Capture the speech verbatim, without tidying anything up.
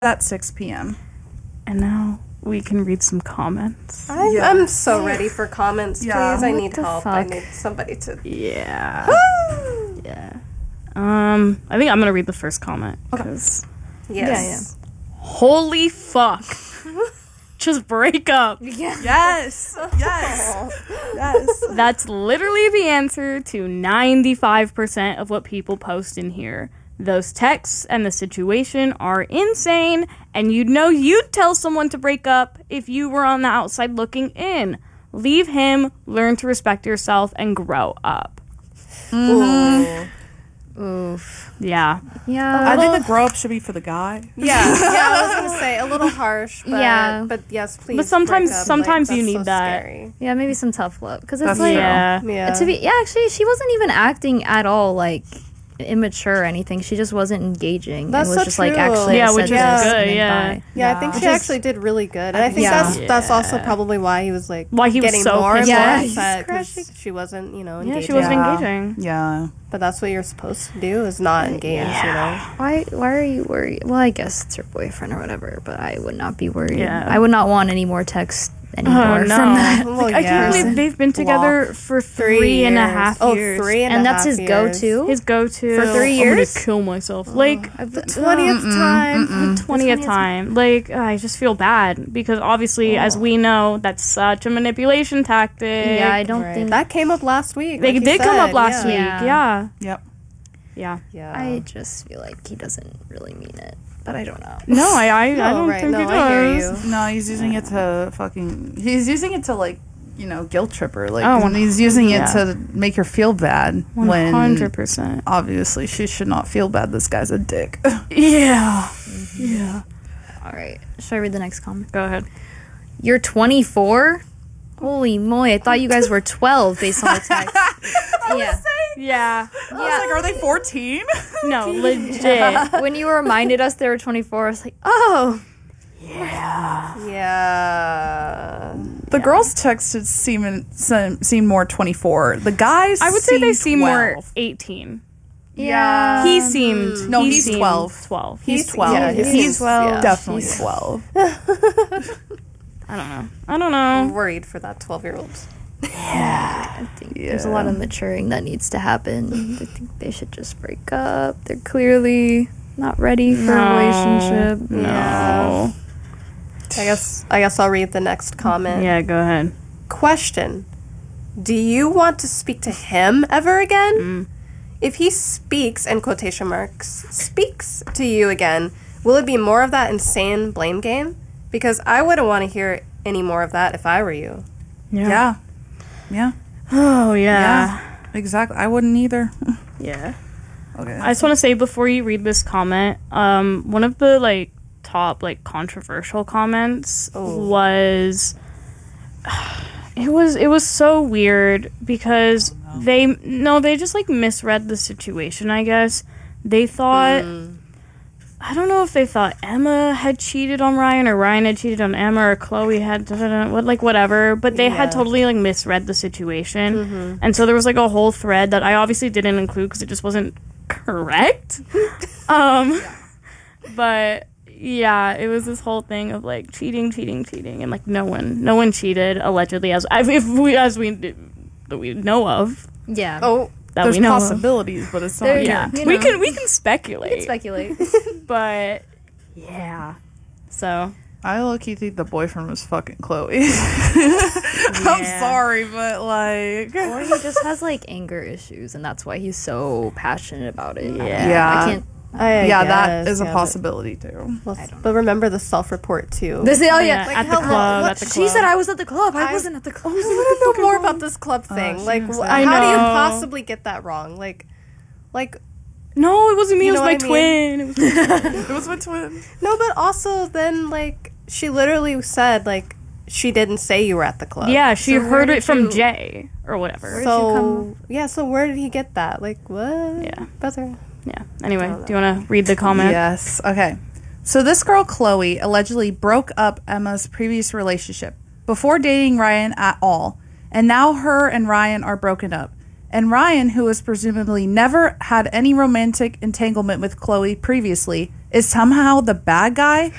at six p.m. And now we can read some comments. I'm, Yeah. I'm so ready for comments, Yeah. please. I What need the help. fuck? I need somebody to... Yeah. Woo! Yeah. Um, I think I'm gonna read the first comment. Okay. 'Cause Yes. holy fuck. Just break up. Yeah. Yes. Yes. Yes. That's literally the answer to ninety-five percent of what people post in here. Those texts and the situation are insane, and you'd know you'd tell someone to break up if you were on the outside looking in. Leave him, learn to respect yourself, and grow up. Ooh. Oof. Yeah. Yeah. I think the grow up should be for the guy. Yeah, yeah, I was gonna say a little harsh, but Yeah. but yes, please. But sometimes- break up. sometimes Like, you that's need so that. Scary. Yeah, maybe some tough love. Because it's That's like, true. Yeah. Yeah. to be, yeah, actually, she wasn't even acting at all like immature or anything. She just wasn't engaging. That's and was so just like true. actually, Yeah, I which said is this good, and then yeah. bye. Yeah, I think Yeah. she actually did really good, and I think Yeah. that's that's also Yeah. probably why he was like Why he was getting so more and pissed more off. upset Yeah, because she wasn't, you know, Yeah, engaging. she wasn't Yeah. engaging. Yeah. But that's what you're supposed to do is not engage, you know. Why? Why are you worried? Well, I guess it's her boyfriend or whatever. But I would not be worried. Yeah. I would not want any more texts anymore Oh, no. from that. Well, I can't yeah. believe they've been together for three, Three and a years. half Oh, years. three and, And a that's half his years. go-to? His go-to. For three I'm years? gonna kill myself. Like, The twentieth time. twentieth time. Like, uh, I just feel bad because obviously, as we know, that's such a manipulation tactic. Yeah, I don't Right. think. That came up last week. They like you did come said, up last yeah. week. Yeah. Yeah. Yep. Yeah. Yeah. I just feel like he doesn't really mean it, but I don't know. No, I I, No, I don't right. think No, he I hear does. you. No, he's using it to fucking. He's using it to like, you know, guilt trip her. Like, Oh, and he's using yeah. it to make her feel bad One when hundred percent. obviously she should not feel bad. This guy's a dick. Yeah. Yeah. All right, should I read the next comment? Go ahead. You're twenty-four. Holy moly! I thought you guys were twelve based on the text. yeah. Yeah. I was like, are they fourteen? No, legit. When you reminded us they were twenty-four, I was like, oh. Yeah. Yeah. The girls' texted seem seem, seem more twenty-four. The guys, I would say they seem seem more twelve. eighteen. Yeah. He seemed. No, he he's seemed twelve. twelve. He's He's- twelve. yeah, he's, he's twelve. yeah. definitely He's- twelve. I don't know. I don't I'm know. worried for that twelve-year-old. I think there's a Yeah. lot of maturing that needs to happen. I think they should just break up. They're clearly not ready for No. a relationship. No. I guess I guess I'll read the next comment. Yeah, go ahead. Question: do you want to speak to him ever again? Mm. If he speaks, in quotation marks, speaks to you again, will it be more of that insane blame game? Because I wouldn't want to hear any more of that if I were you. Yeah. Yeah. Oh yeah. Exactly. I wouldn't either. Yeah. Okay. I just want to say before you read this comment, um, one of the like top like controversial comments Oh. was it was it was so weird because they no they just like misread the situation. I guess they thought I don't know if they thought Emma had cheated on Ryan or Ryan had cheated on Emma or Chloe had da, da, da, what like whatever, but they Yeah. had totally like misread the situation, and so there was like a whole thread that I obviously didn't include because it just wasn't correct. um, but yeah, it was this whole thing of like cheating, cheating, cheating, and like no one, no one cheated allegedly as if we as we that we know of Yeah. Oh, that There's we know possibilities, but it's not. There- Of. Yeah, you we know. can we can speculate. Speculate. But yeah, so I low-key think the boyfriend was fucking Chloe. I'm Yeah. sorry, but like, Or he just has like anger issues, and that's why he's so passionate about it. Yeah. Yeah. I can't. I yeah, that guess, is a yeah, possibility too. But, well, but remember the self-report too. This, oh yeah, yeah. Like, at the how- club, what- at the She club. said I was at the club. I, I- wasn't at the club. I want to know more about this club thing. she like, was wh- like- I how do you know. possibly get that wrong? Like, like No, it wasn't me. You It was know my what I twin. It was It was my twin. no, but also then like she literally said like she didn't say you were at the club. yeah, she So where heard did it from you- Jay or whatever. did you So come- yeah, so where did he get that? Like what? Yeah. Brother. Yeah. Anyway, do you want to read the comment? Yes. Okay. So this girl, Chloe, allegedly broke up Emma's previous relationship before dating Ryan at all. And now her and Ryan are broken up. And Ryan, who has presumably never had any romantic entanglement with Chloe previously, is somehow the bad guy